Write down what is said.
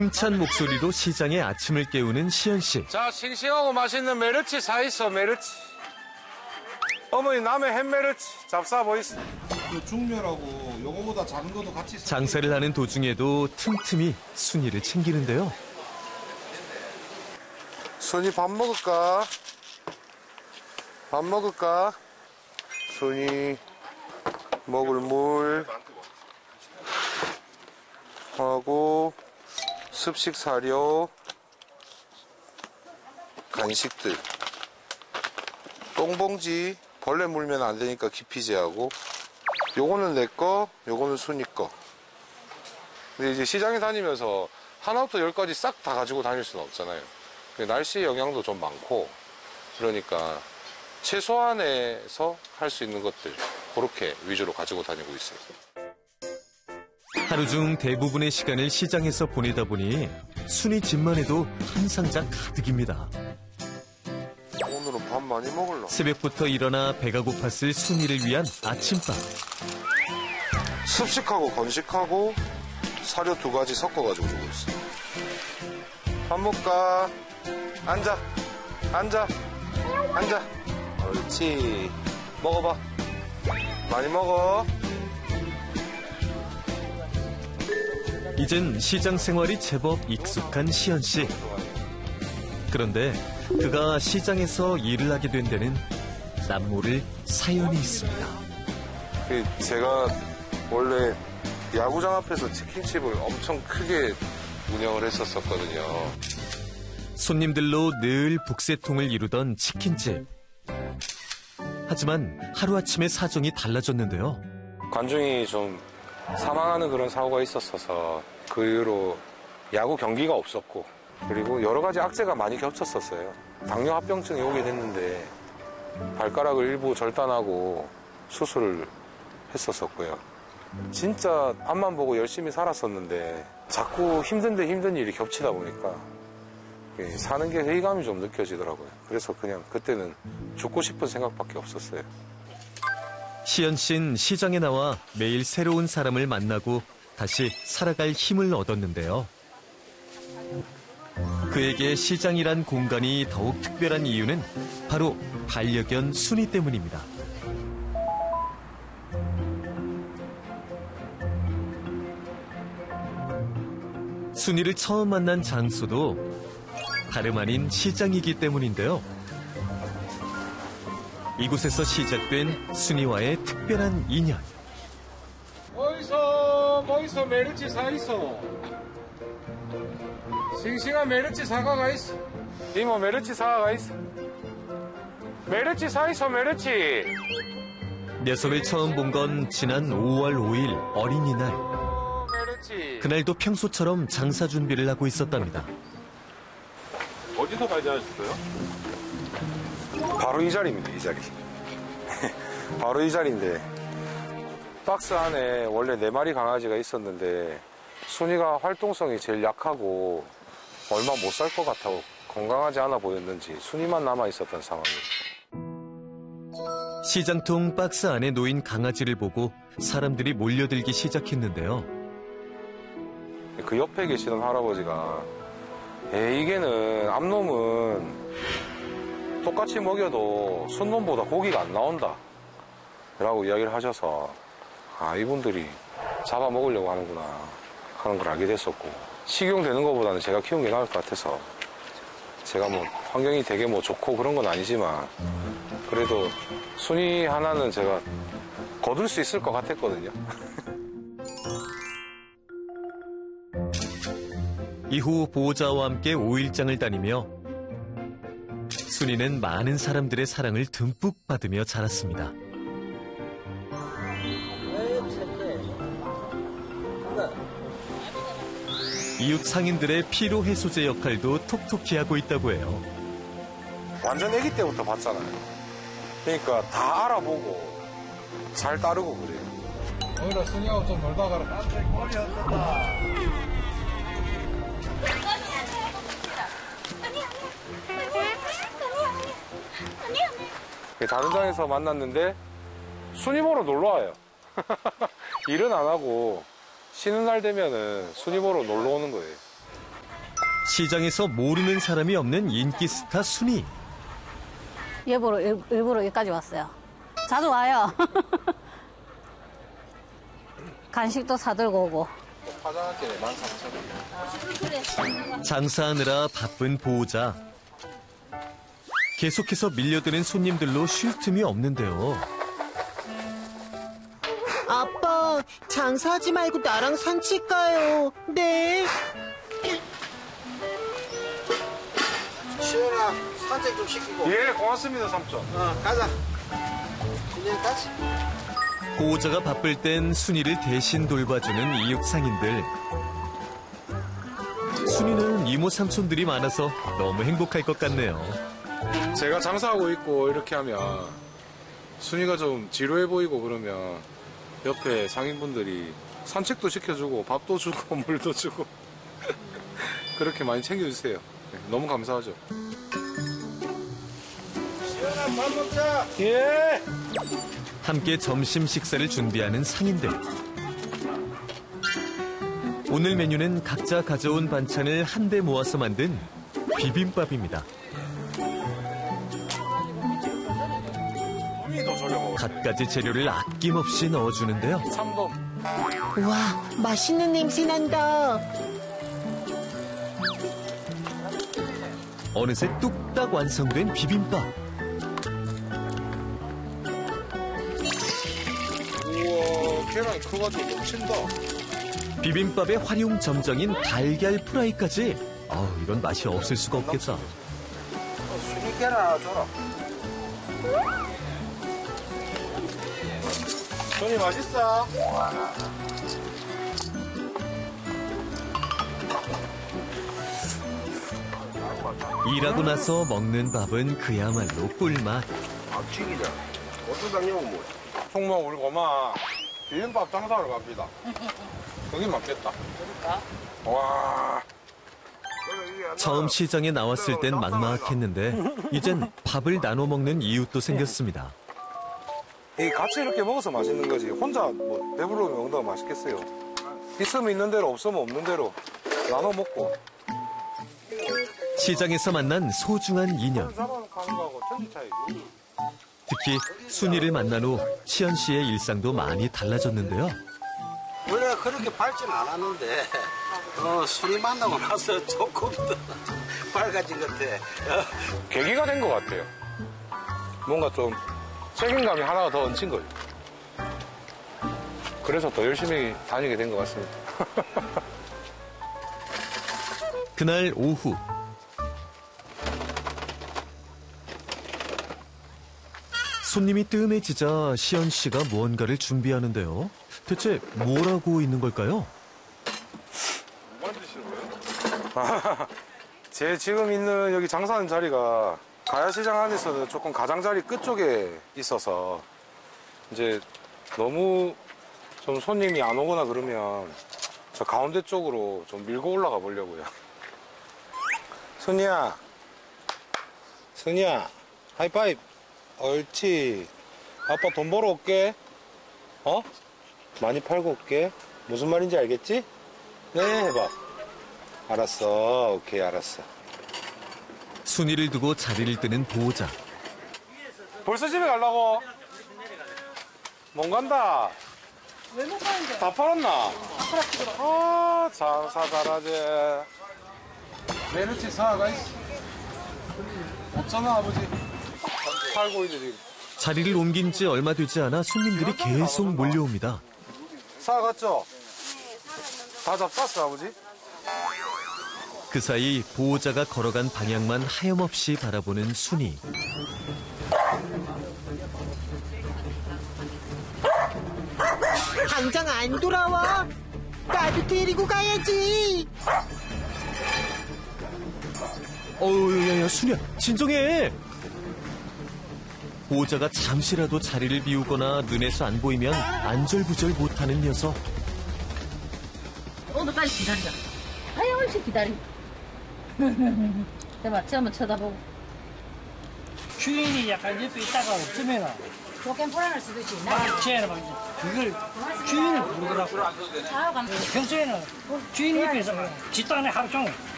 힘찬 목소리로 시장의 아침을 깨우는 시연 씨. 자, 싱싱하고 맛있는 메르치 사 있어, 메르치. 어머니 남의 햇메르치 잡사 보이스. 중멸하고 요거보다 작은 것도 같이. 장사를 하는 도중에도 틈틈이 순이를 챙기는데요. 순이 밥 먹을까? 밥 먹을까? 순이 먹을 물 하고 습식 사료, 간식들, 똥봉지, 벌레 물면 안 되니까 기피제하고, 요거는 내 거, 요거는 순이 거. 근데 이제 시장에 다니면서 하나부터 10까지 싹 다 가지고 다닐 수는 없잖아요. 날씨의 영향도 좀 많고, 그러니까 최소한에서 할 수 있는 것들 그렇게 위주로 가지고 다니고 있어요. 하루 중 대부분의 시간을 시장에서 보내다 보니 순이 집만 해도 한 상자 가득입니다. 오늘은 밥 많이 먹을라. 새벽부터 일어나 배가 고팠을 순이를 위한 아침밥. 습식하고 건식하고 사료 2가지 섞어가지고 주고 있어. 밥 먹을까? 앉아. 앉아. 앉아. 옳지. 먹어봐. 많이 먹어. 이젠 시장 생활이 제법 익숙한 시연 씨. 그런데 그가 시장에서 일을 하게 된 데는 남모를 사연이 있습니다. 제가 원래 야구장 앞에서 치킨집을 엄청 크게 운영을 했었거든요. 손님들로 늘 북새통을 이루던 치킨집. 하지만 하루아침에 사정이 달라졌는데요. 관중이 좀 사망하는 그런 사고가 있었어서 그 이후로 야구 경기가 없었고, 그리고 여러 가지 악재가 많이 겹쳤었어요. 당뇨 합병증이 오게 됐는데 발가락을 일부 절단하고 수술을 했었었고요. 진짜 앞만 보고 열심히 살았었는데 자꾸 힘든 일이 겹치다 보니까 사는 게 회의감이 좀 느껴지더라고요. 그래서 그냥 그때는 죽고 싶은 생각밖에 없었어요. 시연 씨는 시장에 나와 매일 새로운 사람을 만나고 다시 살아갈 힘을 얻었는데요. 그에게 시장이란 공간이 더욱 특별한 이유는 바로 반려견 순이 때문입니다. 순이를 처음 만난 장소도 다름 아닌 시장이기 때문인데요. 이곳에서 시작된 순이와의 특별한 인연. 어디서 메르치 사 있어. 싱싱한 메르치 사과가 있어. 이모 메르치 사과가 있어. 메르치 사 있어, 메르치. 녀석을 처음 본 건 지난 5월 5일 어린이날. 메르치. 그날도 평소처럼 장사 준비를 하고 있었답니다. 어디서 발견하셨어요? 바로 이 자리입니다, 이 자리. 바로 이 자리인데, 박스 안에 원래 4마리 강아지가 있었는데 순이가 활동성이 제일 약하고 얼마 못 살 것 같아 건강하지 않아 보였는지 순이만 남아 있었던 상황이에요. 시장통 박스 안에 놓인 강아지를 보고 사람들이 몰려들기 시작했는데요. 그 옆에 계시던 할아버지가 이게는 암놈은 똑같이 먹여도 순놈보다 고기가 안 나온다 라고 이야기를 하셔서 이분들이 잡아먹으려고 하는구나 하는 걸 알게 됐었고, 식용되는 것보다는 제가 키우는 게 나을 것 같아서, 제가 환경이 되게 좋고 그런 건 아니지만 그래도 순이 하나는 제가 거둘 수 있을 것 같았거든요. 이후 보호자와 함께 5일장을 다니며 순이는 많은 사람들의 사랑을 듬뿍 받으며 자랐습니다. 이웃 상인들의 피로 해소제 역할도 톡톡히 하고 있다고 해요. 완전 아기 때부터 봤잖아요. 그러니까 다 알아보고 잘 따르고 그래요. 오히려 순이하고 좀 놀다 가라. 머리 어떻다. 다른 장에서 만났는데 순이 보러 놀러 와요. 일은 안 하고 쉬는 날 되면은 순이 보러 놀러 오는 거예요. 시장에서 모르는 사람이 없는 인기 스타 순이. 여보로 일부러 여기까지 왔어요. 자주 와요. 간식도 사들고 오고. 화장할게 13,000원. 장사하느라 바쁜 보호자. 계속해서 밀려드는 손님들로 쉴 틈이 없는데요. 아빠, 장사하지 말고 나랑 산책 가요. 네. 시원아, 산책 좀 시키고. 예, 고맙습니다, 삼촌. 가자. 그냥 가지. 보호자가 바쁠 땐 순이를 대신 돌봐주는 이웃 상인들. 순이는 이모 삼촌들이 많아서 너무 행복할 것 같네요. 제가 장사하고 있고 이렇게 하면 순이가 좀 지루해 보이고 그러면 옆에 상인분들이 산책도 시켜주고 밥도 주고 물도 주고 그렇게 많이 챙겨주세요. 너무 감사하죠. 시원아, 밥 먹자. 예. 함께 점심 식사를 준비하는 상인들. 오늘 메뉴는 각자 가져온 반찬을 한데 모아서 만든 비빔밥입니다. 갖가지 재료를 아낌없이 넣어주는데요. 참돔. 와, 맛있는 냄새 난다. 어느새 뚝딱 완성된 비빔밥. 우와, 계란이 커가지고 넘친다. 비빔밥의 활용 점정인 달걀 프라이까지. 이건 맛이 없을 수가 없겠다. 순이 계란 하나 줘라. 순이 맛있어? 일하고 나서 먹는 밥은 그야말로 꿀맛. 밥치기자. 고추장님은 뭐야? 총무 우리 고마 비빔밥 장사하러 갑니다. 거기 맞겠다. 그럴까? 와. 처음 시장에 나왔을 땐 막막했는데 이젠 밥을 나눠 먹는 이웃도 생겼습니다. 이 같이 이렇게 먹어서 맛있는 거지. 혼자 뭐 배부르면 먹는다고 맛있겠어요. 있으면 있는 대로 없으면 없는 대로 나눠 먹고. 시장에서 만난 소중한 인연. 잡아놓고 하는 거하고 천지 차이고. 특히 순이를 만난 후 시연 씨의 일상도 많이 달라졌는데요. 원래 그렇게 밝지는 않았는데, 술이 만나고 나서 조금 더 밝아진 것 같아. 계기가 된 것 같아요. 뭔가 좀 책임감이 하나가 더 얹힌 거예요. 그래서 더 열심히 다니게 된 것 같습니다. 그날 오후. 손님이 뜸해지자 시연 씨가 무언가를 준비하는데요. 대체 뭘 하고 있는 걸까요? 제 지금 있는 여기 장사하는 자리가 가야시장 안에서는 조금 가장자리 끝쪽에 있어서 이제 너무 좀 손님이 안 오거나 그러면 저 가운데 쪽으로 좀 밀고 올라가 보려고요. 순이야, 하이파이브. 옳지. 아빠 돈 벌어 올게. 많이 팔고 올게. 무슨 말인지 알겠지? 네, 해봐. 알았어. 오케이, 알았어. 순이를 두고 자리를 뜨는 보호자. 벌써 집에 가려고? 못 간다. 왜 못 가는데? 다 팔았나? 장사 잘하지. 메르치 사과가 있어. 5,000원 아버지. 팔고 있지, 지금. 자리를 옮긴 지 얼마 되지 않아 손님들이 계속 몰려옵니다. 사갔죠? 다 잡쌌어, 아버지? 그 사이 보호자가 걸어간 방향만 하염없이 바라보는 순이. 당장 안 돌아와. 나도 데리고 가야지. 야야 순이야 진정해. 보호자가 잠시라도 자리를 비우거나 눈에서 안 보이면 안절부절 못하는 녀석. 오늘까지 기다리자. 하염없이 기다리. 대박, 한번 쳐다보고. 주인이 약간 옆에 있다가 없으면은 조금 불안할 수도 있지. 쟤는 막 이제 그걸 주인을 부르더라고. 평소에는 주인 옆에서 짓도 안 해 하루 종일.